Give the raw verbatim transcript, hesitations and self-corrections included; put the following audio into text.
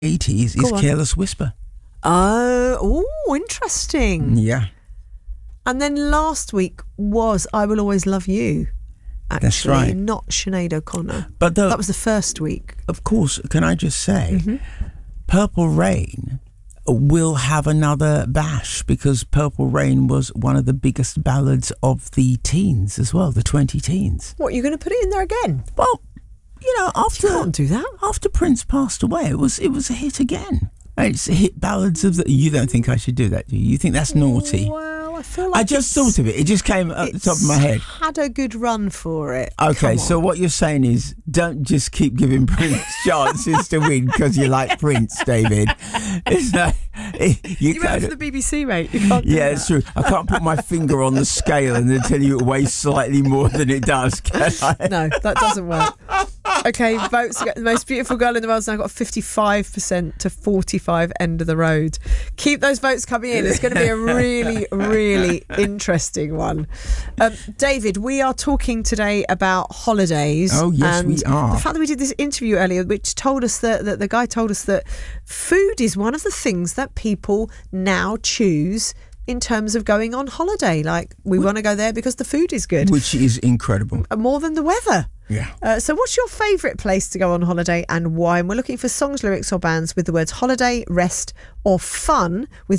eighties is Careless Whisper. Oh, oh, interesting. Yeah. And then last week was I Will Always Love You. Actually, That's right. Not Sinead O'Connor. But the, that was the first week. Of course, can I just say, mm-hmm. Purple Rain will have another bash because Purple Rain was one of the biggest ballads of the teens as well, the twenty teens. What, you're going to put it in there again? Well, you know, after you can't do that. After Prince passed away, it was it was a hit again. It's hit ballads of the. You don't think I should do that, do you? You think that's naughty? Well, I feel like I just thought of it. It just came at the top of my head. Had a good run for it. Okay, so what you're saying is, don't just keep giving Prince chances to win because you like Prince, David. It's like, you you went for the B B C, mate. You can't yeah, do it's true. I can't put my finger on the scale and then tell you it weighs slightly more than it does, can I? No, that doesn't work. Okay, votes. The most beautiful girl in the world's now got fifty-five percent to forty-five end of the road. Keep those votes coming in. It's going to be a really, really interesting one. Um, David, we are talking today about holidays. Oh, yes, and we are. The fact that we did this interview earlier, which told us that, that the guy told us that food is one of the things that people now choose in terms of going on holiday. Like, we want to go there because the food is good. Which is incredible. More than the weather. Yeah. Uh, so what's your favourite place to go on holiday and why? And we're looking for songs, lyrics or bands with the words holiday, rest or fun with